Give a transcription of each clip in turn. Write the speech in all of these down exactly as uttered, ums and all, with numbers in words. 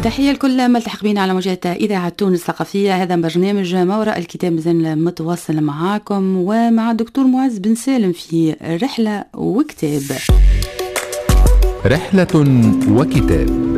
تحية لكل ملتحق بينا على موجات إذاعة تونس الثقافية. هذا برنامج ما وراء الكتاب، مازال متواصل معاكم ومع الدكتور معز بن سالم في رحلة وكتاب. رحلة وكتاب.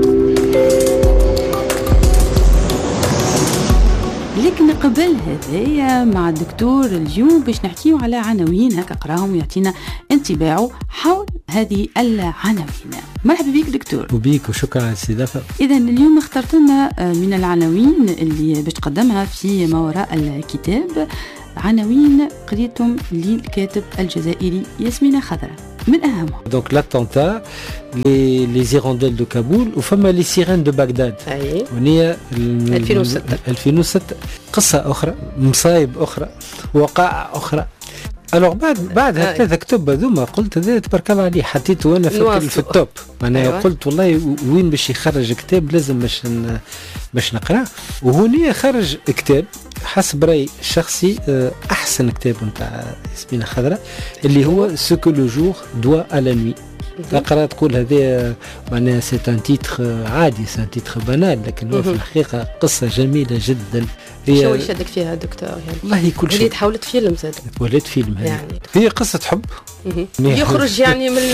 لكن قبل هذايا مع الدكتور اليوم باش نحكيو على عناوين هكا قراهم ويعطينا انطباعه حول هذه العناوين. مرحبا بك دكتور. وبيك وشكرا على الاستضافة. إذا اليوم اخترت لنا من العناوين اللي باش تقدمها في ما وراء الكتاب عناوين قريتم للكاتب الجزائري ياسمين خضرة. من أهمها دونك لاتونتا لي لي زيرونديل دو كابول وفما لي سيرين دو بغداد. أي ونية ألفين وستة ألفين وستة قصة أخرى، مصايب أخرى، وقائع أخرى. ألوغ بعد بعد هالثلاثة كتب هذوما قلت هذا تبارك الله عليه، حطيته وأنا في, في التوب. أنا أيوة. قلت والله وين باش يخرج كتاب لازم باش باش نقرأ. وهونية خرج كتاب حسب رأي شخصي أحسن كتاب نتاع ياسمين خضرة اللي هو سو كو لو جور دوا à la nuit. تقرأ تقول هذا معناها سي ان تيتر عادي، سي ان تيتر بانال، لكن هو في الحقيقة قصة جميلة جدا. شو يشدك فيها دكتور؟ يعني والله كل شيء. وليت حاولت فيلم زاد. وليت فيلم يعني. هي قصة حب يخرج يعني من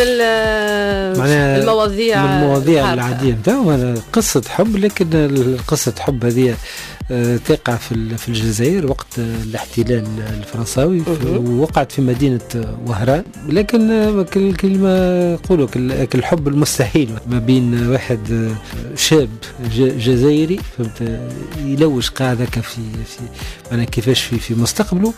المواضيع من المواضيع العادية نتاعو. قصة حب، لكن قصة حب هذه تقع في في الجزائر وقت الاحتلال الفرنساوي، ووقعت في مدينة وهران. لكن كلمة يقولوا الحب المستحيل ما بين واحد شاب جزائري فهمت يلوج قاعدة في في أنا كيفاش في في مستقبله،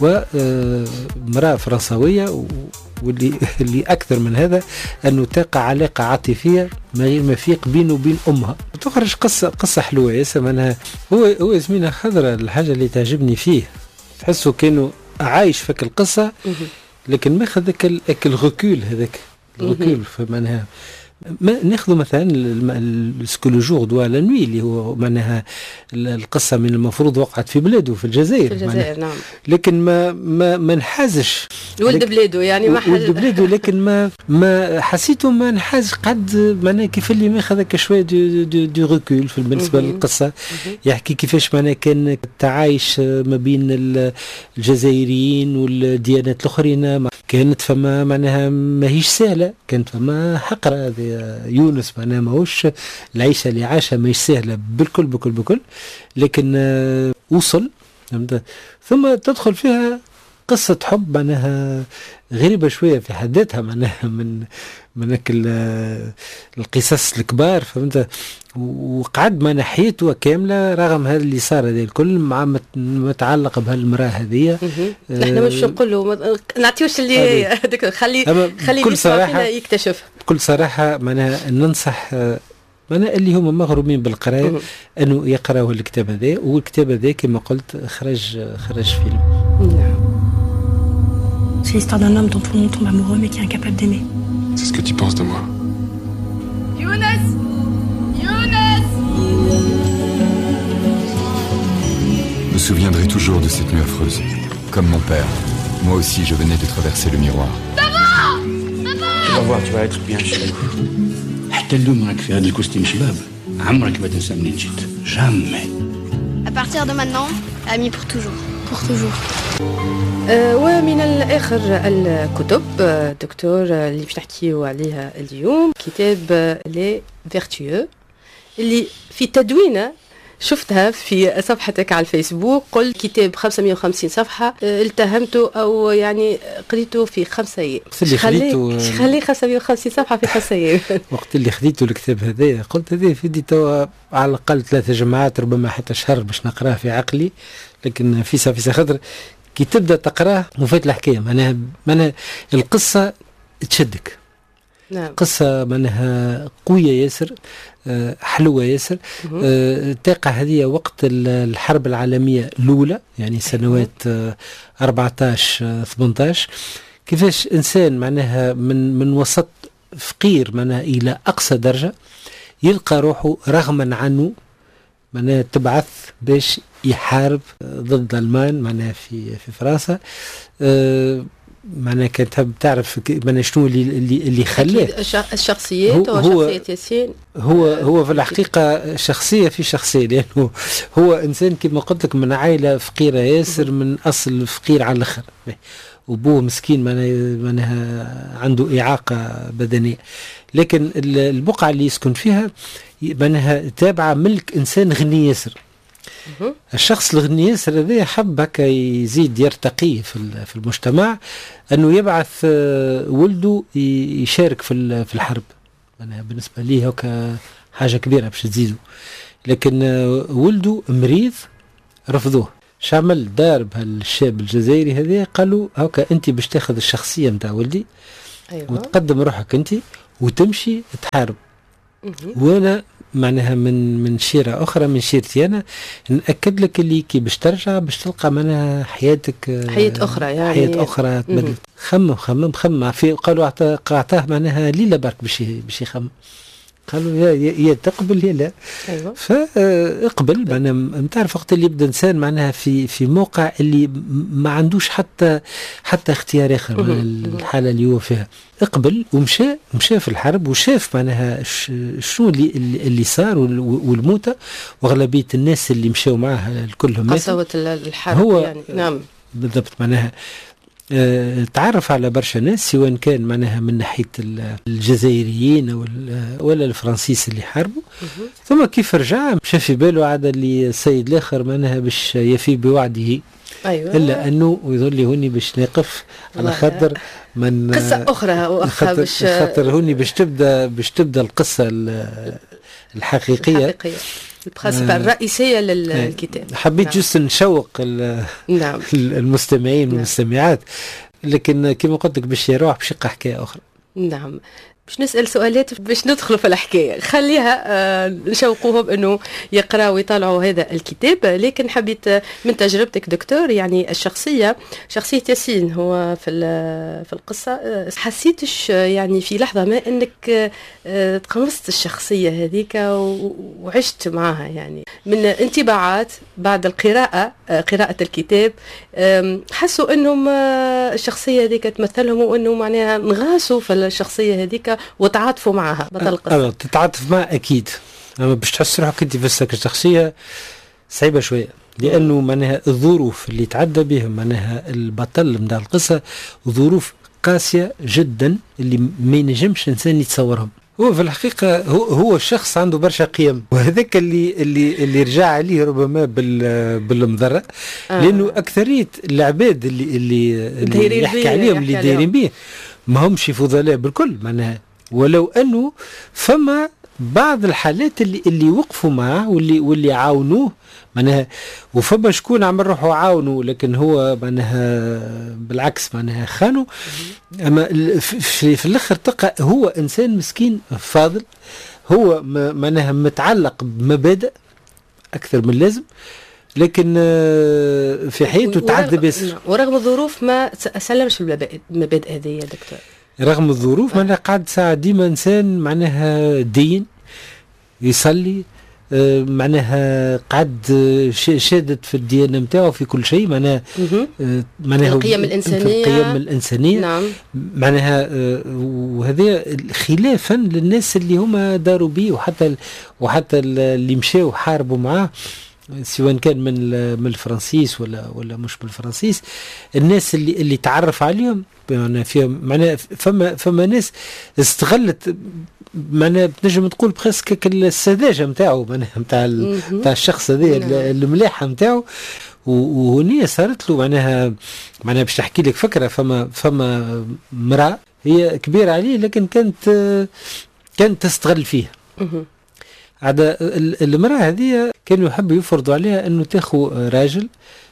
ومرأة فرنسوية، واللي اللي أكثر من هذا أنه تقع علاقة عاطفية ما غير ما فيق بينه وبين أمها. تخرج قصة قصة حلوة ياسر. منها هو هو ياسمين خضرة الحاجة اللي تعجبني فيه تحسه كأنه عايش فك القصة، لكن ما أخذ ذاك الركول هذاك الركول. فمعناها ما ناخذ مثلا سكو لو جور دوا لا نوي اللي هو معناها القصه من المفروض وقعت في بلاده في الجزائر، في الجزائر نعم. لكن ما ما ما نحازش ولد بلاده يعني ما ولد بلاده، لكن ما ما حسيته ما نحاز قد معناها كيف اللي ماخذ هكا شويه دو دو, دو ركول في بالنسبه للقصه. يحكي كيفاش معناها كان التعايش ما بين الجزائريين والديانات الاخرين، كانت فما معناها ماهيش سهله، كانت فما حقره. هذه يونس معناها ماهوش العيشه اللي عاشها ماهيش سهله بالكل بالكل بالكل، لكن آه وصل. ثم تدخل فيها قصه حب معناها غريبه شويه في حد ذاتها، معناها من من القصص الكبار فهمت. وقعد ما نحيته كامله رغم هذا اللي صار هذا الكل مع متعلق بهالمراه هذه. نحن مش نقولوا نعطيوش اللي هذاك خلي خلي يسمع يكتشف. بكل صراحه معناها ننصح معناها اللي هم مغرومين بالقراءه انه يقراوا الكتاب هذا. والكتاب هذا كما قلت خرج خرج فيلم. نعم. C'est l'histoire d'un homme dont tout le monde tombe amoureux mais qui est incapable d'aimer. C'est ce que tu penses de moi. Younes! Younes! Je me souviendrai toujours de cette nuit affreuse. Comme mon père, moi aussi je venais de traverser le miroir. Maman! Maman! Tu vas voir, tu vas être bien chez nous. حتى اليوم راك في هذا الكوستيم شباب، عمرك ما تنسى منين جيت. Jamais. À partir de maintenant, amis pour toujours. Pour toujours. أه ومن الآخر الكتب دكتور اللي باش نحكيو عليها اليوم كتاب لي فيرتيو اللي في تدوينه شفتها في صفحتك على الفيسبوك. قلت كتاب خمسمائة وخمسين صفحة التهمته أو يعني قريته في خمسة أيام. خلي خلي خمسمائة وخمسين صفحة في خمسة أيام. وقت اللي خديته الكتاب هذا قلت هذا في دي توا على الأقل ثلاثة جماعات ربما حتى شهر باش نقراه في عقلي. لكن في في خاطر كي تبدا تقراه وفات الحكايه معناها معناها القصه تشدك. نعم. قصه معناها قويه ياسر، حلوه ياسر. تقع هذه وقت الحرب العالميه الاولى يعني سنوات أربعة عشر ثمانية عشر. كيفاش انسان معناها من من وسط فقير معناها الى اقصى درجه يلقى روحه رغما عنه معناها تبعث باش يحارب ضد الألمان معناها في في فرنسا. أه معناها كان تحب تعرف معناها شنو اللي اللي, اللي خلاه الشخصيات هو وشخصية ياسين. هو هو في الحقيقة شخصية في شخصية، لأنه هو إنسان كما قلت لك من عائلة فقيرة ياسر، من أصل فقير على الآخر، وأبوه مسكين معناها عنده إعاقة بدنية، لكن البقعة اللي يسكن فيها معناها تابعة ملك إنسان غني ياسر. الشخص الغني ياسر هذا حب هكا يزيد يرتقي في في المجتمع، أنه يبعث ولده يشارك في في الحرب. أنا بالنسبة لي هكا حاجة كبيرة باش تزيدوا، لكن ولده مريض رفضوه. شعمل دار بهالشاب الجزائري هذا، قالوا هكا أنت باش تاخذ الشخصية متاع ولدي، أيوة. وتقدم روحك أنت وتمشي تحارب، وأنا معناها من من شيرة أخرى من شيرتي أنا نأكد لك اللي كي باش ترجع باش تلقى معناها حياتك حياة أخرى، يعني حياة أخرى تبدل. خمم خمم خمم في قالوا أعطاه معناها ليلة برك باش باش يخمم، قالوا يا يا تقبل يا لا. أيوة. فاقبل معناها تعرف وقت اللي يبدا انسان معناها في في موقع اللي ما عندوش حتى حتى اختيار اخر من الحاله اللي هو فيها، اقبل ومشى مشى في الحرب وشاف معناها شنو اللي اللي صار والموتى، واغلبيه الناس اللي مشاو معاه كلهم قسوة الحرب هو يعني. نعم بالضبط. معناها أه تعرف على برشا ناس سواء كان معناها من ناحية الجزائريين ولا الفرنسيس اللي حاربوا، ثم كيف رجع مشى في باله عاد اللي السيد الآخر معناها باش يفي بوعده. أيوة. إلا أنه يظل هوني باش نقف على خاطر من قصة أخرى خاطر, باش خاطر هوني باش تبدأ باش تبدأ القصة الحقيقية, الحقيقية. البرنسبة الرئيسية للكتاب. حبيت نعم. جست نشوق نعم. المستمعين نعم. والمستمعات، لكن كما قلت لك باش يروح باش يقع حكاية أخرى. نعم. باش نسأل سؤالات باش ندخلوا في الحكاية، خليها آه نشوقوهم انه يقراوا ويطالعوا هذا الكتاب. لكن حبيت من تجربتك دكتور، يعني الشخصية شخصية ياسين هو في في القصة، حسيتش يعني في لحظة ما انك آه تقمصت الشخصية هذيك وعشت معها، يعني من انطباعات بعد القراءة آه قراءة الكتاب آه حسوا انهم آه الشخصية هذيك تمثلهم، وانه معناها نغاسوا في الشخصية هذيك وتعاطفوا معها بطل القصة. تتعاطف معها أكيد، أما باش تحس روحك أنت في الشخصية صعيبة شوية، لأنه معناها الظروف اللي تعدى بهم معناها البطل من القصة ظروف قاسية جدا اللي ما ينجمش إنسان يتصورهم. هو في الحقيقة هو, هو الشخص عنده برشا قيم، وهذاك اللي اللي اللي رجع عليه ربما بال بالمضرة، آه. لأنه أكثرية العباد اللي اللي, اللي يحكي عليهم اللي دايرين به ما همش فضلاء بالكل معناها، ولو انه فما بعض الحالات اللي اللي وقفوا معه واللي واللي عاونوه معناها، وفما شكون عمل روحه عاونوا لكن هو معناها بالعكس معناها خانوا. اما في, في الاخر تلقى هو انسان مسكين فاضل، هو معناها متعلق بمبادئ اكثر من لازم، لكن في حياته تعدى بيسر، ورغم الظروف ما سلمش المبادئ هذه يا دكتور. رغم الظروف معناها قاعد ساعة ديما انسان معناها دين يصلي، معناها قعد شادت في الديانة نتاعو في كل شيء، معناها معناها القيم الإنسانية، القيم الإنسانية نعم. معناها وهذا خلافا للناس اللي هما داروا بيه، وحتى وحتى اللي مشاو حاربوا معاه سواء كان من من الفرنسيس ولا ولا مش بالفرنسيس، الناس اللي اللي تعرف عليهم معناها فيهم معناها فما فما ناس استغلت معناها بنجم تقول بريسك السذاجه نتاعو معناها نتاع نتاع الشخص هذا الملاحه نتاعو، وهني صارت له معناها معناها باش تحكي لك فكره. فما فما مراه هي كبيره عليه لكن كانت كانت تستغل فيه. عاد المراه هذه كانوا يحبوا يفرضوا عليها انه تاخذ راجل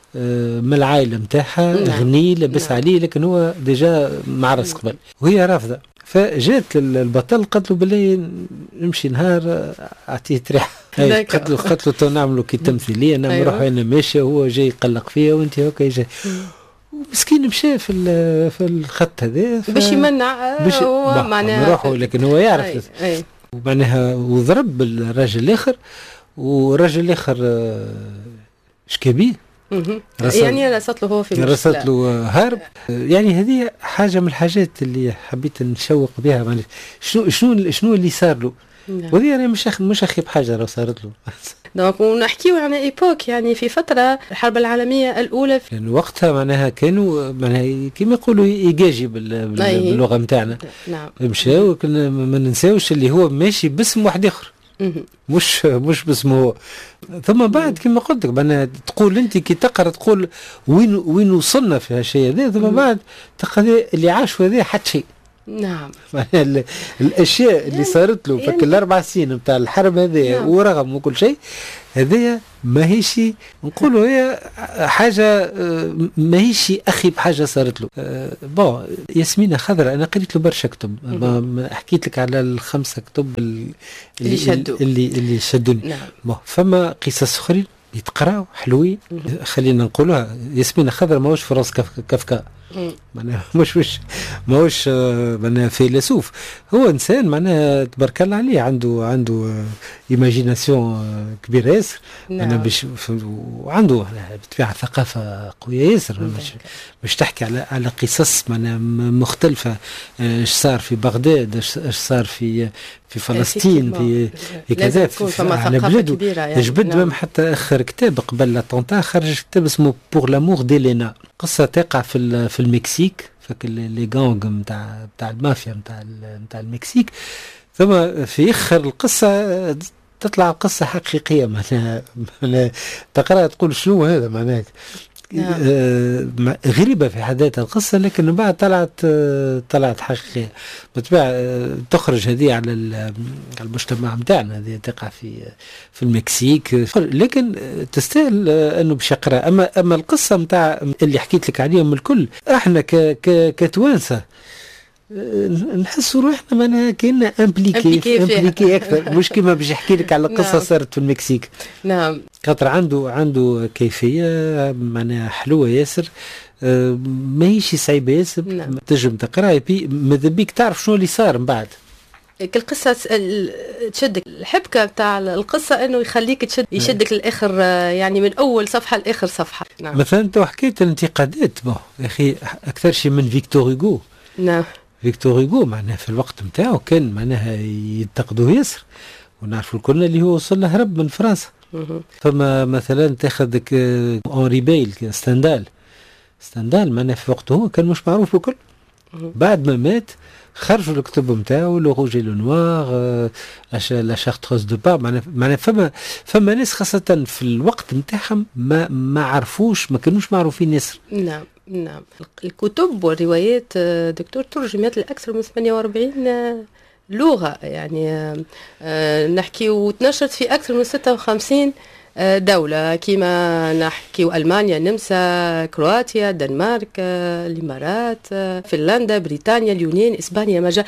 من العائله نتاعها غني لبس عليه، لكن هو ديجا معرس قبل وهي رافضه. فجات البطل قالت له بالله نمشي نهار اعطيه تريح، قالت له قالت له تو نعملوا كي تمثيليه، انا نروح انا ماشيه وهو جاي يقلق فيا وانت هكا جاي. مسكين مشى في في الخط هذا باش يمنع هو معناها نروحوا، لكن هو يعرف معناها وضرب الراجل الاخر، والراجل الاخر شكابيه يعني رصت له هو في رصت له هارب. يعني هذه حاجه من الحاجات اللي حبيت نشوق بها. يعني شنو شنو شنو اللي صار له، وهذه انا مش أخ... مش اخيب حاجه لو صارت له. دونك ونحكيو عن ايبوك، يعني في فتره الحرب العالميه الاولى، يعني وقتها معناها كانوا معناها كما يقولوا يجاجي بال... باللغه نتاعنا. نعم. مشاو ما ننساوش اللي هو ماشي باسم واحد اخر، مش مش باسمه هو. ثم بعد كما قلت لك معناها تقول انت كي تقرا تقول وين وين وصلنا في هالشيء هذا، ثم بعد تقرا اللي عاشوا هذا حتى شيء. نعم. الاشياء يعني اللي صارت له يعني في الاربع سنين نتاع الحرب هذه، نعم. ورغم وكل شيء هذايا ماهيش نقولوا هي حاجه ما هيش اخي بحاجه صارت له. أه بون ياسمينة خضراء انا قريت له برشا كتب، ما حكيت لك على الخمسه كتب اللي اللي شدوا اللي, اللي شدوني. نعم. بون فما قصص اخرين يتقراو حلوين. خلينا نقولها ياسمينة خضراء ماهوش فراس كافكا، معناها مش مش ماهوش معناها فيلسوف، هو انسان معناها تبارك الله عليه، عنده عنده ايماجيناسيون كبيره ياسر. انا باش وعنده بالطبيعه ثقافه قويه ياسر. مش مش تحكي على على قصص معناها مختلفه، ايش صار في بغداد، ايش صار في في فلسطين، في في كذا على بلاده جبد. نعم. حتى اخر كتاب قبل لاتونتا خرج كتاب اسمه بور لامور ديلينا، قصه تقع في في المكسيك، فك لي غانغ نتاع نتاع المافيا نتاع نتاع المكسيك. ثم في اخر القصه تطلع قصه حقيقيه، معناها تقرا تقول شنو هذا معناها. نعم. آه غريبه في حد ذاتها القصه، لكن من بعد طلعت آه طلعت حقيقيه. بالطبيعه آه تخرج هذه على المجتمع نتاعنا، هذه تقع في في المكسيك، لكن آه تستاهل آه انه باش يقرا. اما اما القصه نتاع اللي حكيت لك عليهم الكل، احنا ك ك كتوانسه نحسوا روحنا معناها كأننا امبليكي امبليكي اكثر، مش كما باش يحكي لك على قصه نعم. صارت في المكسيك. نعم. خاطر عنده عنده كيفيه معناها حلوه ياسر، أه ماهيش صعيبه ياسر. نعم. تنجم تقرا بي ماذا بيك تعرف شنو اللي صار من بعد. كل قصة تشدك، الحبكة بتاع القصة انه يخليك تشد يشدك للاخر، يعني من اول صفحة لاخر صفحة. نعم. مثلا انت حكيت الانتقادات، بون يا اخي اكثر شيء من فيكتور هوغو. نعم. فيكتور هوغو معناها في الوقت نتاعو كان معناها ينتقدوه ياسر، ونعرفوا الكل اللي هو وصل له هرب من فرنسا. فما مثلا تاخذك اونري بيل ستاندال، ستاندال معناها في وقته هو كان مش معروف بكل. بعد ما مات خرجوا الكتب نتاعو لو روج لو نوار، لا شارتروز دو با، معناها معناها فما فما ناس خاصة في الوقت نتاعهم ما ما عرفوش، ما كانوش معروفين ياسر. نعم. نعم. الكتب والروايات دكتور ترجمت لأكثر من ثمانية وأربعين لغة، يعني نحكي وتنشرت في أكثر من ستة وخمسين دولة، كما نحكي ألمانيا، النمسا، كرواتيا، الدنمارك، الإمارات، فنلندا، بريطانيا، اليونان، إسبانيا، مجال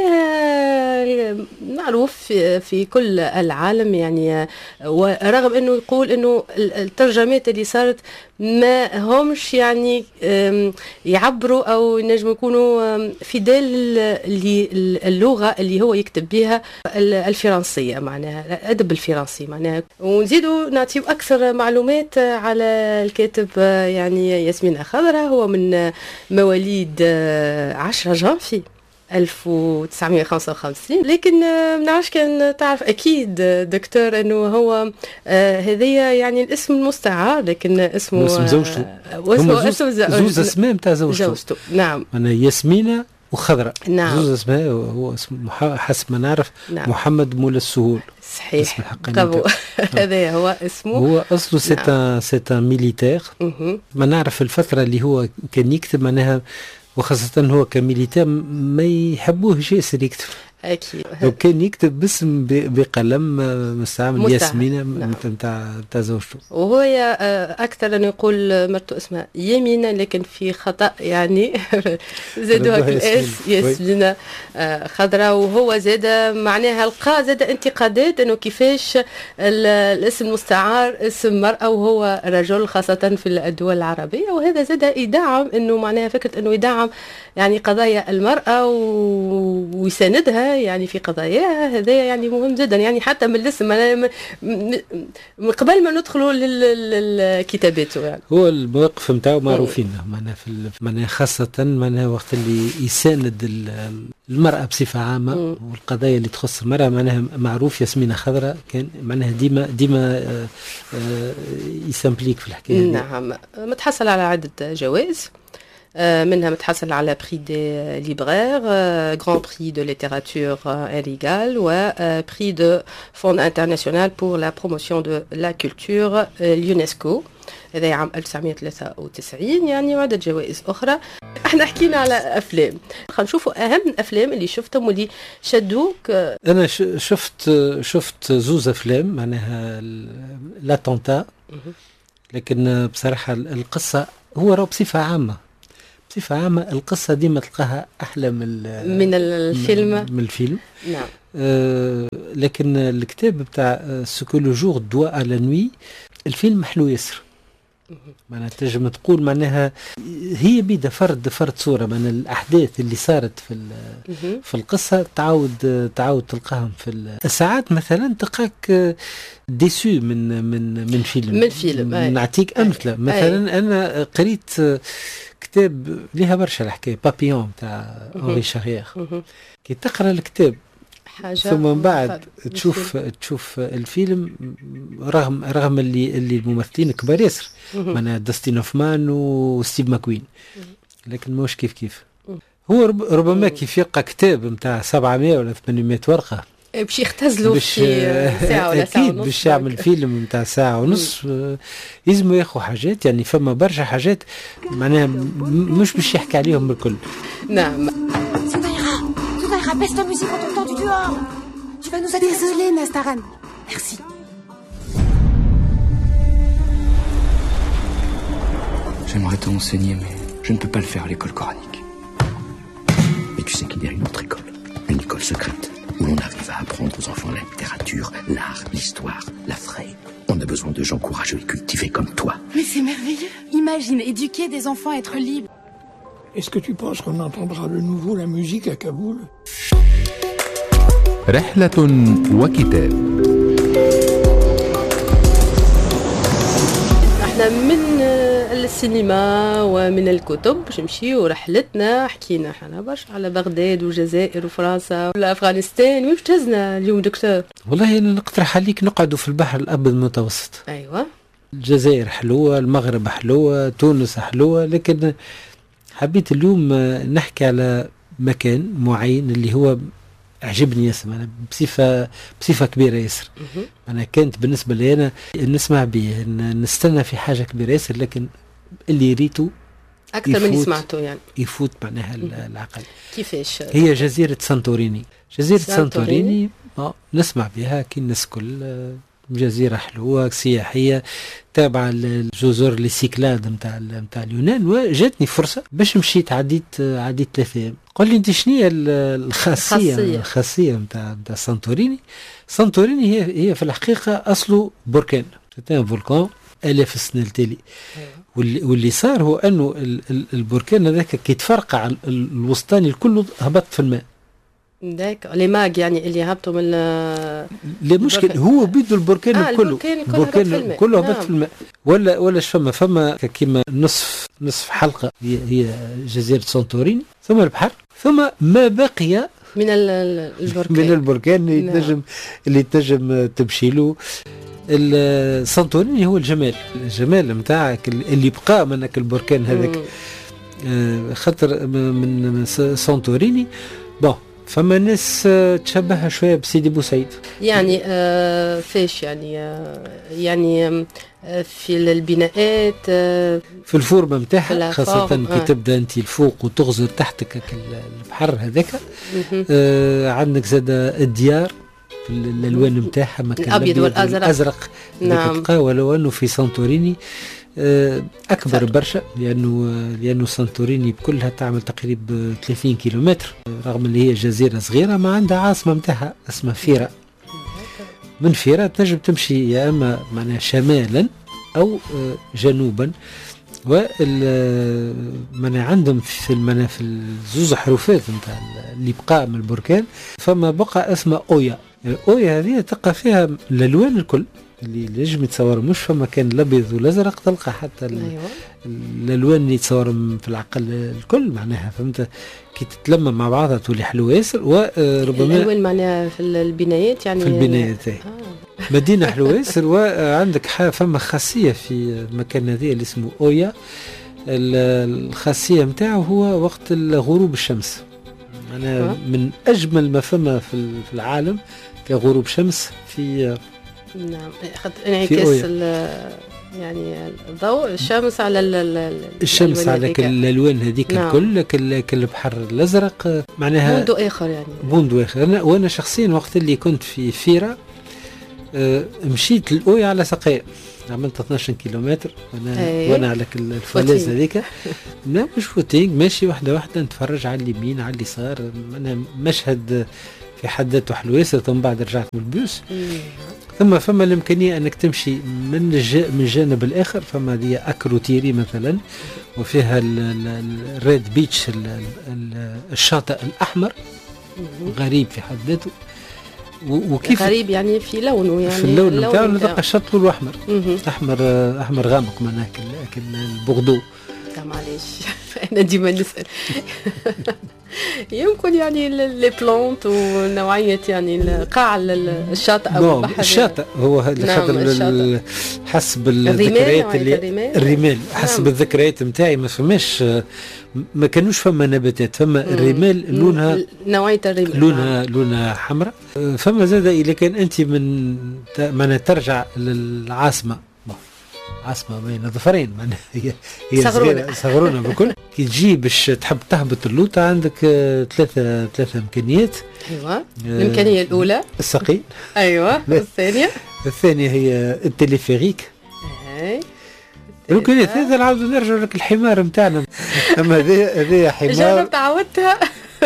معروف في كل العالم. يعني ورغم أنه يقول أنه الترجمات اللي صارت ما همش يعني يعبروا أو ينجموا يكونوا فيدال اللغة اللي هو يكتب بها الفرنسية، معناها الأدب الفرنسي معناها. ونزيدوا نعطيو أكثر معلومات على الكاتب يعني ياسمينة خضراء، هو من مواليد عشرة جانفي ألف وتسعمائة وخمسة وخمسين، لكن ما نعرفش كان تعرف اكيد دكتور انه هو آه هذيا يعني الاسم المستعار، لكن اسمه اسم زوجته، واسمه اسم زوج اسماء نتاع زوجته. نعم. انا ياسمينة وخضراء. نعم. زوج اسماء، هو اسمه حسب ما نعرف. نعم. محمد مولى السهول. صحيح. برافو. هذا هو اسمه. هو اصله سيتا سيتا ميليتير. ما نعرف الفتره اللي هو كان يكتب معناها، وخاصة هو كميليتير ما يحبوه ياسر يكتب. أكيد. لو كان يكتب باسم بقلم مستعمل ياسمينة نتاع نتاع زوجته. وهو أكثر أنه يقول مرته اسمها يمينة، لكن في خطأ يعني زادوها في الإس ياسمينة خضراء. وهو زاد معناها لقى زاد انتقادات أنه كيفاش الاسم المستعار اسم مرأة وهو رجل، خاصة في الدول العربية. وهذا زاد يدعم أنه معناها فكرة أنه يدعم يعني قضايا المرأة ويساندها يعني في قضاياها، هذا يعني مهم جدا يعني حتى من الاسم من قبل ما ندخلوا للكتابات يعني. هو المواقف نتاعو معروفين معناها في معناها خاصة معناها وقت اللي يساند المرأة بصفة عامة م. والقضايا اللي تخص المرأة معناها معروف. ياسمينة خضراء كان معناها ديما ديما يسامبليك في الحكاية. نعم متحصل على عدة جوائز، منها متحصل على بري دي ليبرير، غران بري دو ليتيراتور انريغال و بري دو فوند انترناسيونال بور لا بروموسيون دو لا كولتور اليونسكو، هذا عام ألف وتسعمائة وثلاثة وتسعين يعني، وعدة جوائز أخرى. احنا حكينا على أفلام، خلينا نشوفوا أهم الأفلام اللي شفتهم واللي شدوك. أنا شفت شفت زوز أفلام معناها لاتونتا، لكن بصراحة القصة هو راه بصفة عامة بصفة عامة القصة ديما تلقاها أحلى من من الفيلم من الفيلم نعم. آه لكن الكتاب بتاع سكولو جور دوا على نوي الفيلم حلو ياسر، معناها تنجم تقول معناها هي بيدا فرد فرد صورة من الأحداث اللي صارت في في القصة تعاود تعاود تلقاهم في ساعات. مثلا تلقاك ديسو من من من فيلم من فيلم نعطيك أمثلة. مثلا أنا قريت كتاب ليها برشا الحكاية بابيون تاع أوري شارير، كي تقرأ الكتاب ثم من بعد تشوف تشوف الفيلم رغم رغم اللي اللي الممثلين كبار ياسر معناها داستين هوفمان وستيف ماكوين، لكن مش كيف كيف. هو ربما كيف يلقى كتاب نتاع سبعمائة ولا ثمانمائة ورقة باش يختزلوا في ساعة ولا ساعة ونص، باش يعمل فيلم نتاع ساعة ونص يلزموا ياخذوا حاجات يعني فما برشا حاجات معناها مش باش يحكي عليهم بالكل. نعم. Baisse ta musique, on t'entend du dehors. Tu vas nous aider. Désolée, Nastaran. Merci. J'aimerais te renseigner, mais je ne peux pas le faire à l'école coranique. Mais tu sais qu'il y a une autre école, une école secrète, où on arrive à apprendre aux enfants la littérature, l'art, l'histoire, la vraie. On a besoin de gens courageux et cultivés comme toi. Mais c'est merveilleux. Imagine éduquer des enfants à être libres. Est-ce que tu penses qu'on entendra de nouveau la musique à Kaboul? رحلة وكتاب. احنا من السينما ومن الكتب باش نمشيو رحلتنا. حكينا احنا برشا على بغداد والجزائر وفرنسا وافغانستان. وين جهزنا اليوم دكتور؟ والله انا نقترح عليك نقعدوا في البحر الابيض المتوسط. ايوه الجزائر حلوه، المغرب حلوه، تونس حلوه، لكن حبيت اليوم نحكي على مكان معين اللي هو عجبني ياسر أنا بصفة بصفة كبيرة ياسر. أنا كانت بالنسبة لي أنا نسمع به نستنى في حاجة كبيرة ياسر، لكن اللي ريته أكثر من سمعته يعني يفوت معناها العقل. كيفاش؟ هي جزيرة سانتوريني. جزيرة سانتوريني نسمع بها كي الناس الكل، جزيرة حلوة سياحية تابعة للجزر للسيكلاد نتاع نتاع اليونان، وجاتني فرصة باش مشيت عديت عديت ثلاثة أيام. قل لي انت شنو هي الخاصية الخاصية نتاع نتاع سانتوريني؟ سانتوريني هي هي في الحقيقة أصله بركان، كان فولكان آلاف السنين التالي. واللي, واللي صار هو أنه البركان هذاك كي تفرقع الوسطاني الكل هبط في الماء. داك لي ماج يعني اللي هبطوا من لا مشكل هو بيدو البركان آه كله البركان كله هبط في الماء. ولا ولا فما فما كيما نصف نصف حلقه هي, هي جزيره سانتوريني، ثم البحر، ثم ما بقي من البركان من البركان اللي تنجم اللي تنجم تمشي له. سانتوريني هو الجمال الجمال نتاعك اللي بقى منك البركان هذاك. آه خاطر من سانتوريني بون فما ناس تشبهها شويه بسيدي بوسعيد يعني آه فيش يعني آه يعني آه في البناءات آه في الفورمه نتاعها خاصه آه. كي تبدا انت الفوق وتغزر تحتك البحر هذاك. آه عندك زاد الديار في الالوان نتاعها الابيض والازرق الازرق نعم. تلقاه ولو انه في سانتوريني أكبر برشا، لأنه لأنه سانتوريني بكلها تعمل تقريبا ثلاثين كيلومتر، رغم اللي هي جزيرة صغيرة ما عندها عاصمة متاعها اسمها فيرا. من فيرا تنجم تمشي يا أما معناها شمالا أو جنوبا وال من عندهم في المنا في الزوز حروفات نتاع اللي بقى من البركان، فما بقى اسمه اويا. الاويا هذه تلقى فيها الالوان الكل اللي يجب يتصور، مش فما كان الابيض والازرق، تلقى حتى أيوة. الالوان اللي يتصور في العقل الكل معناها، فهمت كي تتلمم مع بعضها تولي حلوه ياسر. وربما الالوان معناها في البنايات يعني في البنايات آه. مدينه حلوه ياسر. وعندك فما خاصيه في المكان هذا اللي اسمه اويا، الخاصيه نتاعو هو وقت غروب الشمس، معناها من اجمل ما فما في العالم كغروب شمس في نعم انعكاس يعني الضوء الشمس على الشمس على الالوان هذيك نعم. الكل كالبحر الازرق معناها بوندو اخر يعني بوندو اخر. أنا وانا شخصيا وقت اللي كنت في فيرا أه مشيت للأويا على سقاية، عملت اثناش كيلومتر وانا أيه. وانا على الفولاذ هذيك لا مش فوتينغ، ماشي واحده واحده نتفرج على اليمين على اليسار، انا مشهد في حد ذاته حلو ياسر. ثم بعد رجعت من البيوس ثم فما الامكانيه انك تمشي من الج... من الجانب الاخر، فما هذه اكروتيري مثلا وفيها الريد بيتش الشاطئ الاحمر غريب في حد ذاته، وكيف غريب يعني في لونه يعني في اللون نتاعو نلقى الشط كله احمر احمر احمر غامق معناها لكن البوغدو. معليش انا ديما نسال يمكن يعني لي بلونت ونوعيه يعني قاع الشاطئ او البحر. الشاطئ هو خاطر حسب الذكريات اللي الرمال حسب نعم. الذكريات نتاعي ما فماش ما كانوش فما نباتات، فما الرمال لونها نوعيه الرمال لونها نعم. لونها حمراء. فما زاد اذا كان انت من من ترجع للعاصمه عاصمة بين ظفرين معناها هي هي صغرونة صغرونة بكل كي تجي باش تحب تهبط اللوطة عندك آه ثلاثة ثلاثة إمكانيات. أيوة آه الإمكانية الأولى السقي. أيوة الثانية الثانية هي التليفريك. أي الإمكانية الثالثة نعاود نرجع لك الحمار نتاعنا، أما هذا هذا حمار جربت عودتها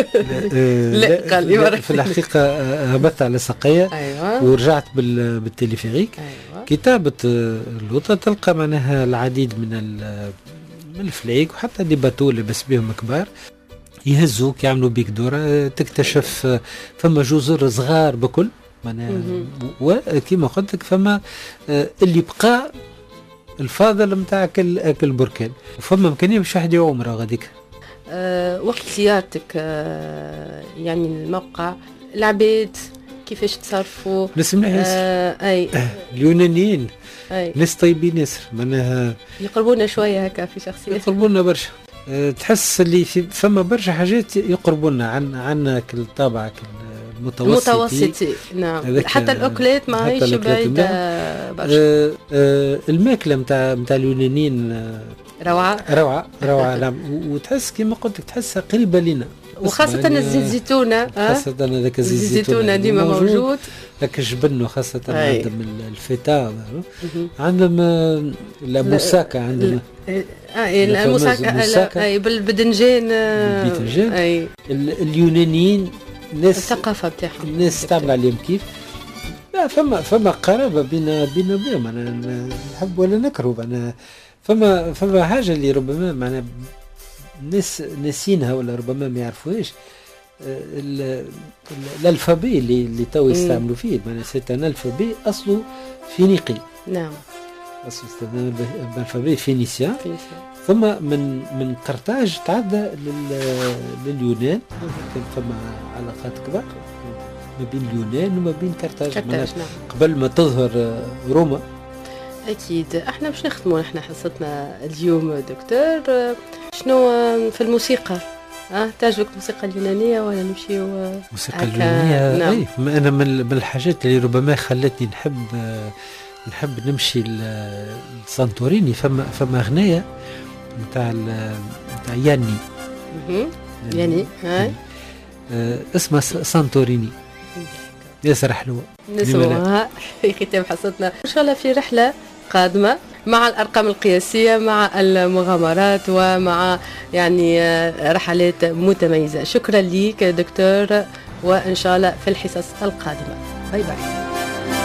لا قال لي في الحقيقة هبطت على سقية أيوة. ورجعت بالتليفريك. أيوة. كتابة اللوطة تلقى معناها العديد من من الفلايك وحتى دي باتو لبس بهم كبار يهزوك يعملوا بيك دورة، تكتشف فما جزر صغار بكل معناها، وكما قلت لك فما اللي بقى الفاضل نتاع كل بركان، وفما امكانيه باش واحد يعوم راه غاديك. أه وقت زيارتك أه يعني الموقع العباد كيفاش تصرفوا؟ ناس مليح ياسر. أه اي أه اليونانيين اي ناس طيبين ياسر، معناها يقربونا شويه هكا في شخصيتهم، يقربونا برشا. أه تحس اللي في فما برشا حاجات يقربونا عن عن الطابع المتوسطي المتوسطي نعم. حتى الاكلات ماهيش بعيده برشا. أه أه الماكله نتاع نتاع اليونانيين أه روعه روعه روعه نعم. وتحس كما قلت لك تحسها قريبه لنا، وخاصه يعني الزيت زيتونه خاصه هذاك الزيت الزيتونه ديما موجود، لك الجبن وخاصه عندهم الفيتا، عندهم الموساكا، عندهم اه الموساكا اي بالبدنجان الباذنجان. اي اليونانيين ناس الثقافه بتاعهم الناس تعمل عليهم كيف لا فما فما قرابه بين بين وبينهم، انا نحب ولا نكره، انا فما فما حاجه اللي ربما معنا الناس ناسينها ولا ربما ما يعرفوهاش، الالفابي اللي اللي تو يستعملوا فيه، معناها سيت ان الفابي اصله فينيقي. نعم اصله استخدام الالفابي فينيسيان، ثم من من قرطاج تعدى لليونان، كان فما علاقات كبار ما بين اليونان وما بين قرطاج نعم. قبل ما تظهر روما. أكيد احنا باش نختموا احنا حصتنا اليوم دكتور، شنو في الموسيقى؟ اه تعجبك الموسيقى اليونانية ولا نمشيو الموسيقى اليونانية؟ نعم. اي أنا من الحاجات اللي ربما خلتني نحب نحب نمشي لسانتوريني، فما فما أغنية نتاع نتاع ياني ياني هاي آه اسمها سانتوريني، ياسر حلوة نسمعها في ختام حصتنا إن شاء الله في رحلة قادمة مع الأرقام القياسية، مع المغامرات ومع يعني رحلات متميزة. شكرا ليك دكتور، وإن شاء الله في الحصص القادمة. باي باي.